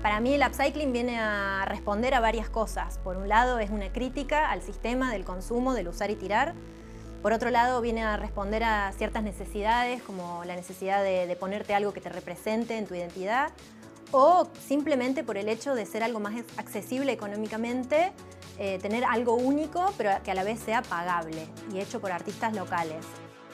Para mí el upcycling viene a responder a varias cosas. Por un lado es una crítica al sistema del consumo, del usar y tirar. Por otro lado viene a responder a ciertas necesidades, como la necesidad de ponerte algo que te represente en tu identidad, o simplemente por el hecho de ser algo más accesible económicamente, tener algo único, pero que a la vez sea pagable y hecho por artistas locales.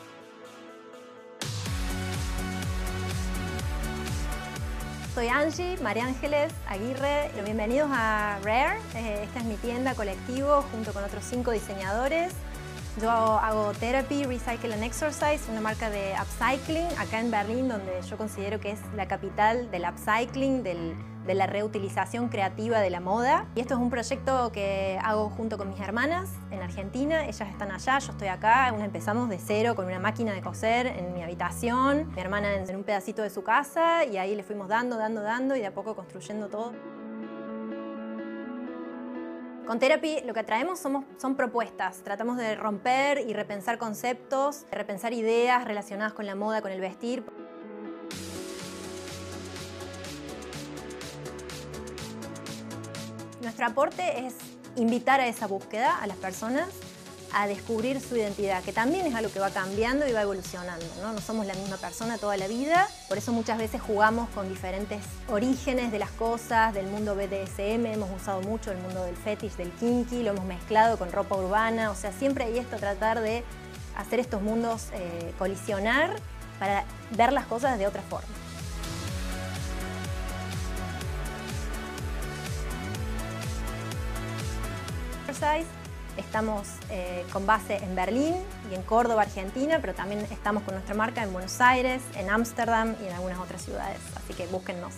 Soy Angie, María Ángeles Aguirre. Bienvenidos a Rare. Esta es mi tienda colectivo junto con otros 5 diseñadores. Yo hago Therapy, Recycle and Exercise, una marca de upcycling acá en Berlín, donde yo considero que es la capital del upcycling, de la reutilización creativa de la moda. Y esto es un proyecto que hago junto con mis hermanas en Argentina. Ellas están allá, yo estoy acá. Empezamos de cero con una máquina de coser en mi habitación, mi hermana en un pedacito de su casa, y ahí le fuimos dando y de a poco construyendo todo. Con Therapy lo que traemos son propuestas. Tratamos de romper y repensar conceptos, de repensar ideas relacionadas con la moda, con el vestir. Nuestro aporte es invitar a esa búsqueda a las personas a descubrir su identidad, que también es algo que va cambiando y va evolucionando, ¿no? No somos la misma persona toda la vida, por eso muchas veces jugamos con diferentes orígenes de las cosas, del mundo BDSM, hemos usado mucho el mundo del fetish, del kinky, lo hemos mezclado con ropa urbana, o sea, siempre hay esto, tratar de hacer estos mundos colisionar para ver las cosas de otra forma. Estamos con base en Berlín y en Córdoba, Argentina, pero también estamos con nuestra marca en Buenos Aires, en Ámsterdam y en algunas otras ciudades, así que búsquennos.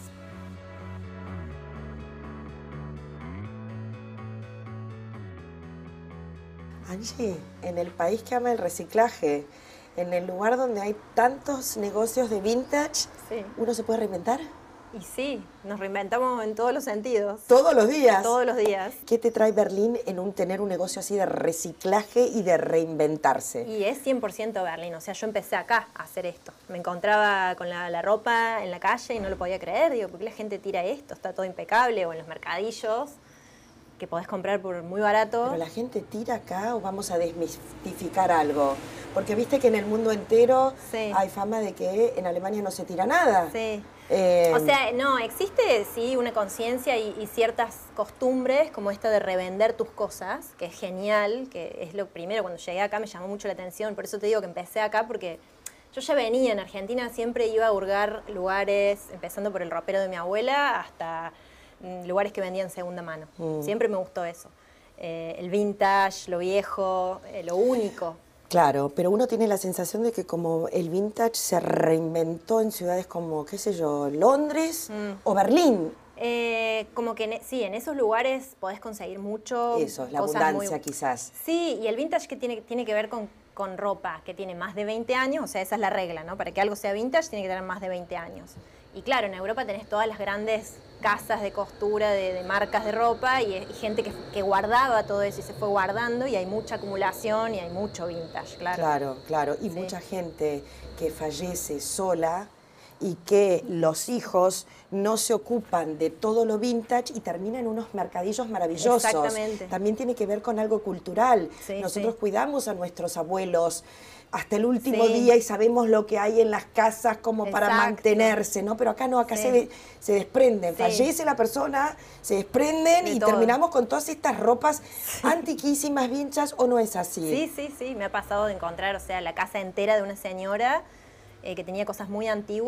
Angie, en el país que ama el reciclaje, en el lugar donde hay tantos negocios de vintage, sí. ¿Uno se puede reinventar? Y sí, nos reinventamos en todos los sentidos. ¿Todos los días? Todos los días. ¿Qué te trae Berlín en tener un negocio así de reciclaje y de reinventarse? Y es 100% Berlín, o sea, yo empecé acá a hacer esto. Me encontraba con la ropa en la calle y no lo podía creer. Digo, ¿por qué la gente tira esto? Está todo impecable, o en los mercadillos, que podés comprar por muy barato. ¿Pero la gente tira acá o vamos a desmistificar algo? Porque viste que en el mundo entero sí. Hay fama de que en Alemania no se tira nada. Sí. O sea, no, existe sí una conciencia y ciertas costumbres como esta de revender tus cosas, que es genial, que es lo primero, cuando llegué acá me llamó mucho la atención, por eso te digo que empecé acá, porque yo ya venía en Argentina, siempre iba a hurgar lugares, empezando por el ropero de mi abuela hasta lugares que vendían segunda mano. Siempre me gustó eso. El vintage, lo viejo, lo único. Claro, pero uno tiene la sensación de que como el vintage se reinventó en ciudades como, qué sé yo, Londres o Berlín. Como que sí, en esos lugares podés conseguir mucho. Eso, la abundancia quizás. Sí, y el vintage que tiene que ver con ropa que tiene más de 20 años, o sea, esa es la regla, ¿no? Para que algo sea vintage tiene que tener más de 20 años. Y claro, en Europa tenés todas las grandes casas de costura de marcas de ropa y gente que guardaba todo eso y se fue guardando y hay mucha acumulación y hay mucho vintage, claro. Claro, claro. Y sí. Mucha gente que fallece sola y que los hijos no se ocupan de todo lo vintage y terminan en unos mercadillos maravillosos. Exactamente. También tiene que ver con algo cultural. Sí, nosotros sí. Cuidamos a nuestros abuelos hasta el último día y sabemos lo que hay en las casas como para mantenerse, ¿no? Pero acá no, acá se desprenden. Fallece la persona, se desprenden y terminamos con todas estas ropas antiquísimas, vinchas, ¿o no es así? Sí, me ha pasado de encontrar, o sea, la casa entera de una señora que tenía cosas muy antiguas.